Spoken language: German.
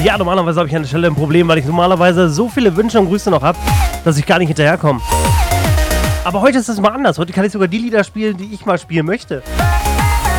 Ja, normalerweise habe ich an der Stelle ein Problem, weil ich normalerweise so viele Wünsche und Grüße noch habe, dass ich gar nicht hinterherkomme. Aber heute ist das mal anders. Heute kann ich sogar die Lieder spielen, die ich mal spielen möchte.